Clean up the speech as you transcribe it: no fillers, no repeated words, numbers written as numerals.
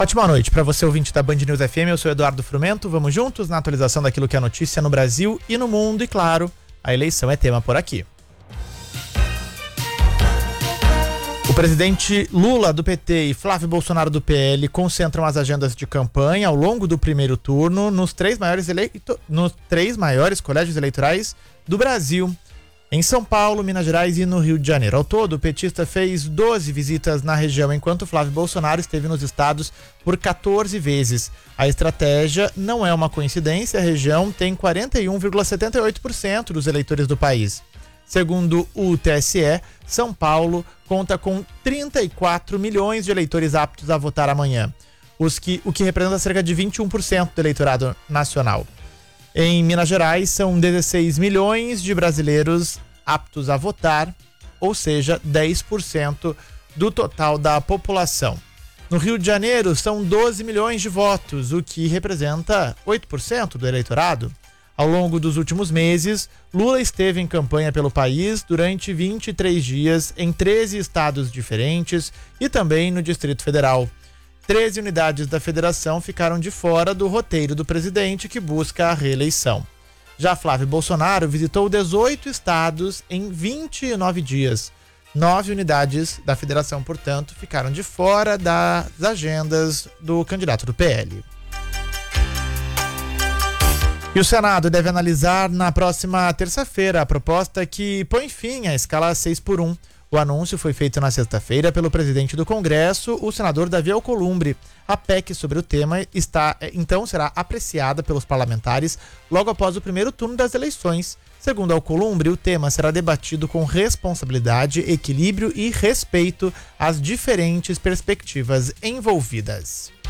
Ótima noite para você, ouvinte da Band News FM. Eu sou Eduardo Frumento. Vamos juntos na atualização daquilo que é notícia no Brasil e no mundo. E claro, a eleição é tema por aqui. O presidente Lula, do PT, e Flávio Bolsonaro, do PL, concentram as agendas de campanha ao longo do primeiro turno nos três maiores colégios eleitorais do Brasil, em São Paulo, Minas Gerais e no Rio de Janeiro. Ao todo, o petista fez 12 visitas na região, enquanto Flávio Bolsonaro esteve nos estados por 14 vezes. A estratégia não é uma coincidência, a região tem 41,78% dos eleitores do país. Segundo o TSE, São Paulo conta com 34 milhões de eleitores aptos a votar amanhã, o que representa cerca de 21% do eleitorado nacional. Em Minas Gerais, são 16 milhões de brasileiros aptos a votar, ou seja, 10% do total da população. No Rio de Janeiro, são 12 milhões de votos, o que representa 8% do eleitorado. Ao longo dos últimos meses, Lula esteve em campanha pelo país durante 23 dias em 13 estados diferentes e também no Distrito Federal. 13 unidades da federação ficaram de fora do roteiro do presidente, que busca a reeleição. Já Flávio Bolsonaro visitou 18 estados em 29 dias. 9 unidades da federação, portanto, ficaram de fora das agendas do candidato do PL. E o Senado deve analisar na próxima terça-feira a proposta que põe fim à escala 6x1. O anúncio foi feito na sexta-feira pelo presidente do Congresso, o senador Davi Alcolumbre. A PEC sobre o tema será apreciada pelos parlamentares logo após o primeiro turno das eleições. Segundo Alcolumbre, o tema será debatido com responsabilidade, equilíbrio e respeito às diferentes perspectivas envolvidas.